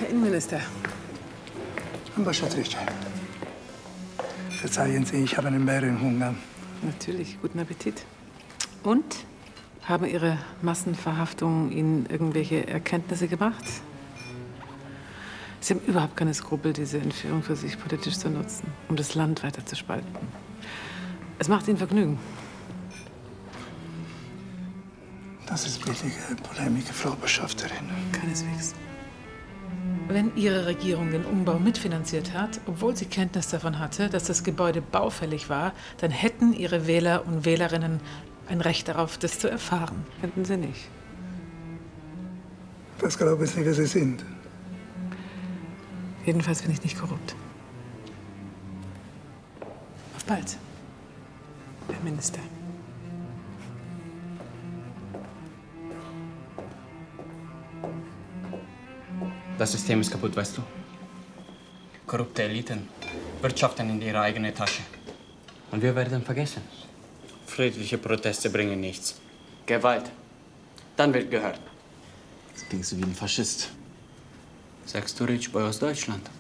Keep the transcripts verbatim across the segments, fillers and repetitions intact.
Herr Innenminister. Ambassadrice, verzeihen Sie, ich habe einen mehreren Hunger. Natürlich, guten Appetit. Und? Haben Ihre Massenverhaftungen Ihnen irgendwelche Erkenntnisse gebracht? Sie haben überhaupt keine Skrupel, diese Entführung für sich politisch zu nutzen, um das Land weiter zu spalten. Es macht Ihnen Vergnügen. Das ist billige Polemik, Frau Botschafterin. Keineswegs. Wenn Ihre Regierung den Umbau mitfinanziert hat, obwohl sie Kenntnis davon hatte, dass das Gebäude baufällig war, dann hätten Ihre Wähler und Wählerinnen ein Recht darauf, das zu erfahren. Hätten Sie nicht. Was glauben Sie, wer Sie sind? Jedenfalls bin ich nicht korrupt. Auf bald, Herr Minister. Das System ist kaputt, weißt du? Korrupte Eliten wirtschaften in ihre eigene Tasche. Und wir werden vergessen. Friedliche Proteste bringen nichts. Gewalt. Dann wird gehört. Jetzt klingst du wie ein Faschist. Sagst du Rich Boy aus Deutschland?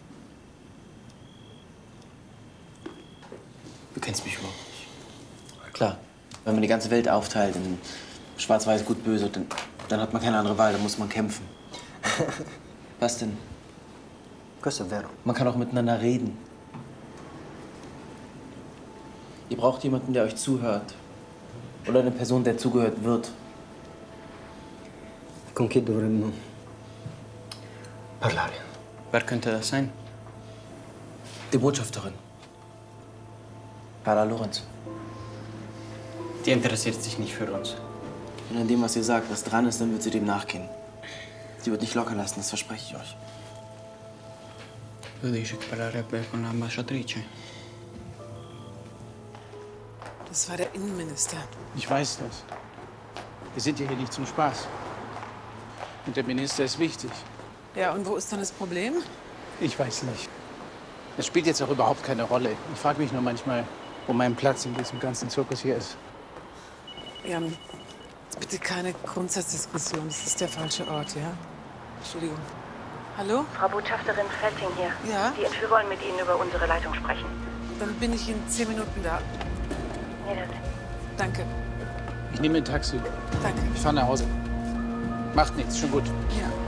Du kennst mich überhaupt nicht. Klar, wenn man die ganze Welt aufteilt in schwarz-weiß, gut, böse, dann, dann hat man keine andere Wahl, dann muss man kämpfen. Was denn? Questo è vero. Man kann auch miteinander reden. Ihr braucht jemanden, der euch zuhört. Oder eine Person, der zugehört wird. Con chi dovremmo parlare? Wer könnte das sein? Die Botschafterin. Carla Lorenz. Die interessiert sich nicht für uns. Und an dem, was ihr sagt, was dran ist, dann wird sie dem nachgehen. Sie wird nicht locker lassen, das verspreche ich euch. Du dici che parlerebbe con l'ambasciatrice? Das war der Innenminister. Ich weiß das. Wir sind ja hier nicht zum Spaß. Und der Minister ist wichtig. Ja, und wo ist dann das Problem? Ich weiß nicht. Das spielt jetzt auch überhaupt keine Rolle. Ich frage mich nur manchmal, wo mein Platz in diesem ganzen Zirkus hier ist. Jan, jetzt bitte keine Grundsatzdiskussion. Das ist der falsche Ort, ja? Entschuldigung. Hallo? Frau Botschafterin Felting hier. Ja? Die Entführer wollen mit Ihnen über unsere Leitung sprechen. Dann bin ich in zehn Minuten da. Wiedersehen. Danke. Ich nehme ein Taxi. Danke. Ich fahre nach Hause. Macht nichts, schon gut. Ja.